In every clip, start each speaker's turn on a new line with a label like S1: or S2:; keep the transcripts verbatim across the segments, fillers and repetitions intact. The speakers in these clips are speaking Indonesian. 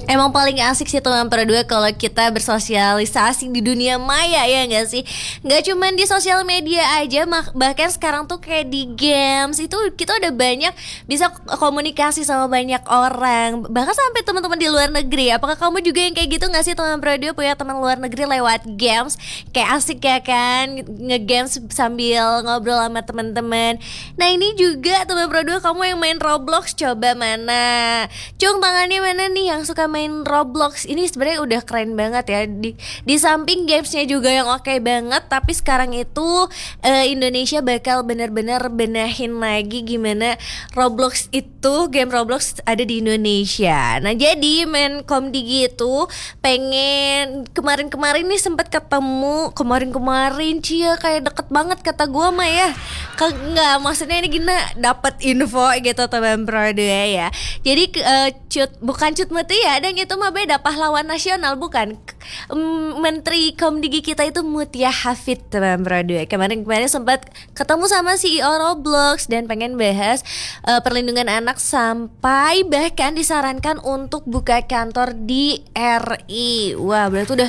S1: Emang paling asik sih teman berdua kalau kita bersosialisasi di dunia maya, ya nggak sih? Nggak cuman di sosial media aja, bahkan sekarang tuh kayak di games itu kita udah banyak bisa komunikasi sama banyak orang, bahkan sampai teman-teman di luar negeri. Apakah kamu juga yang kayak gitu nggak sih teman berdua, punya teman luar negeri lewat games? Kayak asik ya kan, nge-games sambil ngobrol sama teman-teman. Nah ini juga teman berdua, kamu yang main Roblox, coba mana? Cung tangannya mana nih yang suka main Roblox? Ini sebenarnya udah keren banget ya. Di di samping gamesnya juga yang oke banget, tapi sekarang itu uh, Indonesia bakal bener-bener benahin lagi gimana Roblox itu, game Roblox ada di Indonesia. Nah jadi Menkomdigi itu pengen, kemarin-kemarin nih sempat ketemu, kemarin-kemarin Cia kayak deket banget kata gua mah ya. Enggak, maksudnya ini gina dapat info gitu teman berdua ya. Jadi uh, cut bukan cut mati ya, dan itu mah beda, pahlawan nasional bukan. Menteri Komdigi kita itu Mutia Hafid teman berdua. Kemarin-kemarin sempat ketemu sama C E O Roblox dan pengen bahas uh, perlindungan anak, sampai bahkan disarankan untuk buka kantor di R I. Wah, berarti udah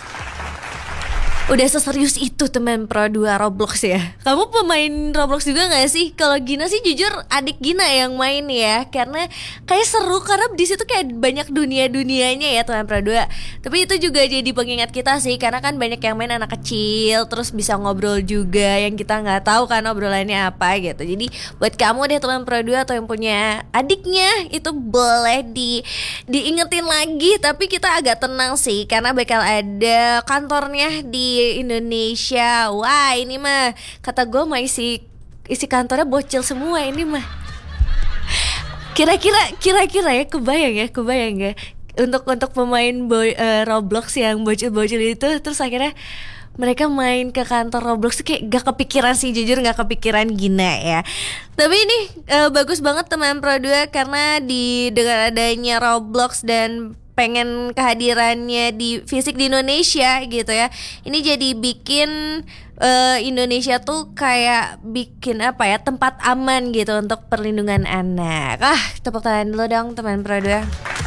S1: Udah seserius itu teman Pro dua Roblox ya. Kamu pemain Roblox juga gak sih? Kalau Gina sih jujur adik Gina yang main ya, karena kayak seru, karena di situ kayak banyak dunia-dunianya ya teman Pro dua. Tapi itu juga jadi pengingat kita sih, karena kan banyak yang main anak kecil, terus bisa ngobrol juga yang kita nggak tahu kan obrolannya apa gitu. Jadi buat kamu deh teman Pro dua atau yang punya adiknya, itu boleh di diingetin lagi. Tapi kita agak tenang sih, karena bakal ada kantornya di Indonesia. Wah ini mah kata gue mah isi isi kantornya bocil semua ini mah. Kira-kira kira-kira ya, kebayang ya, kebayang ya untuk untuk pemain boy, uh, Roblox yang bocil-bocil itu, terus akhirnya mereka main ke kantor Roblox tuh kayak gak kepikiran sih, jujur gak kepikiran Gina ya. Tapi ini uh, bagus banget teman Pro dua, karena di dengan adanya Roblox dan pengen kehadirannya di fisik di Indonesia gitu ya. Ini jadi bikin uh, Indonesia tuh kayak bikin apa ya, tempat aman gitu untuk perlindungan anak. Ah, tepuk tangan dulu dong teman Pro dua.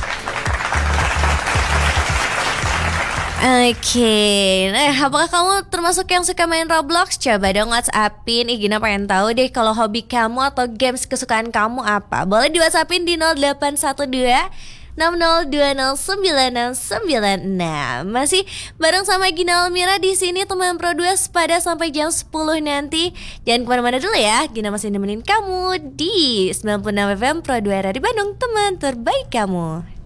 S1: Oke, okay. Nah apakah kamu termasuk yang suka main Roblox? Coba dong WhatsAppin, Ih Gina pengen tahu deh kalau hobi kamu atau games kesukaan kamu apa. Boleh di WhatsAppin di nol delapan satu dua enam nol dua nol sembilan enam sembilan enam. Masih bareng sama Gina Almira di sini teman Pro dua pada sampai jam sepuluh nanti. Jangan kemana-mana dulu ya, Gina masih nemenin kamu di sembilan puluh enam F M Pro dua Radio Bandung, teman terbaik kamu.